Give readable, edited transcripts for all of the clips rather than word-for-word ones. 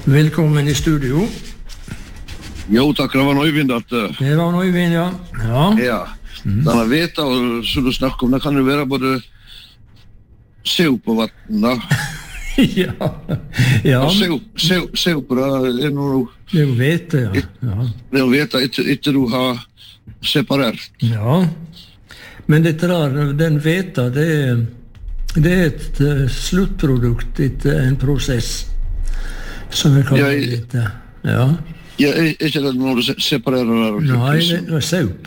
Velkommen i studio. Jo, tack, det var Øyvind at... Det var Øyvind, ja. Ja. Denne veta, som du snakker om, det kan jo være både saup og vatten, da. Ja. Saup, det noe... Det jo vete, ja. Det jo vete etter du har separert. Ja. Men det den veta, det et sluttprodukt etter en prosess, som vi kaller det. Ja. Ja, ikke det når du separerer det? Nei, det saup.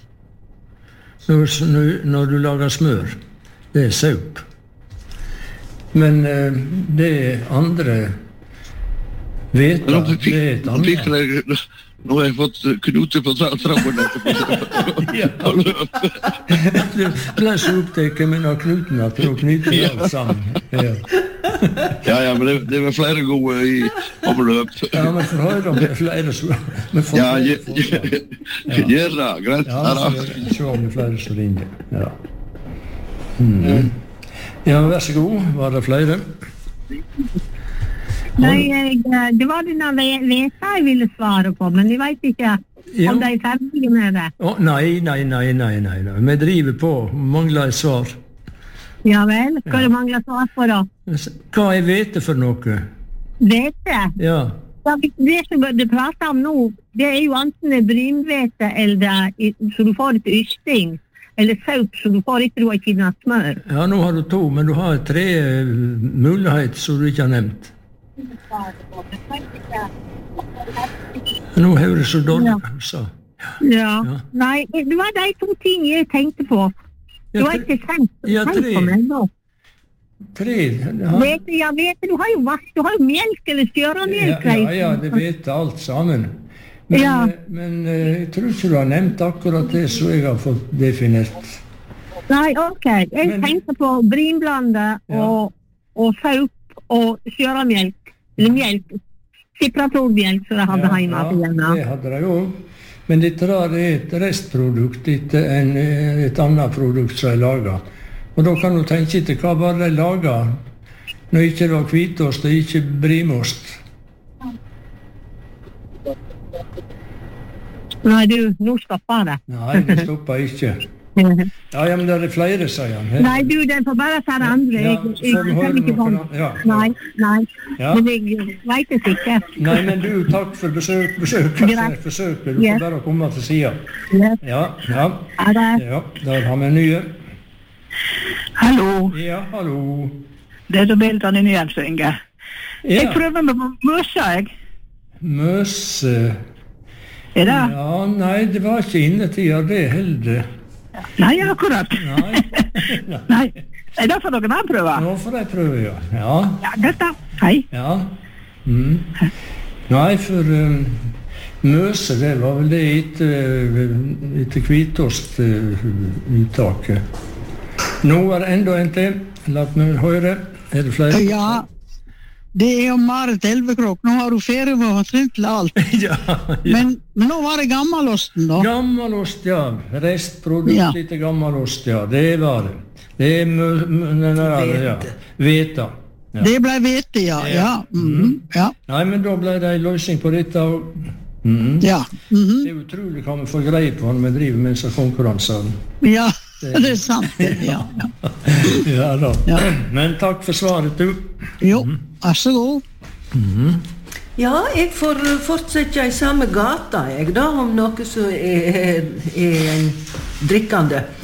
Når du lager smør, det saup. Men det andre veta, det et annet. Nå har jeg fått knute på trappen etterpå. Ja. Du ble så opptatt med noen knuten at du knyter alt sammen. Ja, men det var flere gode i omløp. Ja, men for høyre om det flere så... Ja, gjør det, greit. Ja, så se om det flere som ringer. Ja. Ja, vær så god. Var det flere? Nei, det var denne veta jeg ville svare på, men jeg vet ikke om de ferdige med det. Nei. Vi driver på, mangler et svar. Ja vel, hva det mangler svar på da? Hva vete for noe? Vete? Ja. Det som du prater om nå, det jo enten brynvete, eller så du får et ysting, eller saup, så du får ikke du har ikke noe smør. Ja, nå har du 2, men du har 3 muligheter som du ikke har nevnt. Nå hører det så dårlig, sa. Ja. Nei, det var de 2 ting jeg tenkte på. Du har ikke tenkt på meg nå. 3? Ja, vet du har jo melk eller stjøremelk. Ja, det vet alt sammen. Men jeg tror ikke du har nevnt akkurat det som jeg har fått definert. Nei, ok. Jeg tenkte på brynblande og saup og stjøremelk. Eller melk. Sipratormelk, som de hadde hjemme. Ja, det hadde de jo. Men dette et restprodukt etter et annet produkt som laget. Og da kan du tenke etter hva var de laget når ikke det var hvitost og ikke brimost. Nei, nå stopper det. Nei, det stopper ikke. Ja, men det flere, sier han. Nei, det får bare ta det andre. Jeg kan ikke bare... Nei. Men jeg vet det ikke. Nei, men du, takk for besøket. Jeg forsøker. Du får bare komme til siden. Ja. Ja, der har vi nye. Hallo. Ja, hallo. Det da bildene i Nyhjelmsø, Inge. Jeg prøver med møse, jeg. Møse? Det? Ja, nei, det var ikke innetida det heller. Nei, akkurat. Nei, da får dere bare prøve. Nå får jeg prøve, ja. Ja, dette. Hei. Ja. Nei, for møse, det var vel det etter hvitostuttaket. Nå det enda en til. La meg høre. Det flere? Ja. Det jo Marit Elvekrok. Nå har du ferie med å ha trent til alt. Ja. Men nå var det gammelosten, da. Gammelost, ja. Restprodukt etter gammelost, ja. Det var det. Det veta. Ja. Det ble vete, ja. Nei, men da ble det en løsning på dette. Ja. Det utrolig hva vi får greie på når vi driver med disse konkurransene. Ja, det sant. Ja da. Men takk for svaret, du. Jo, vær så god. Ja, jeg får fortsette i samme gata, jeg da, om noe som en drikkende.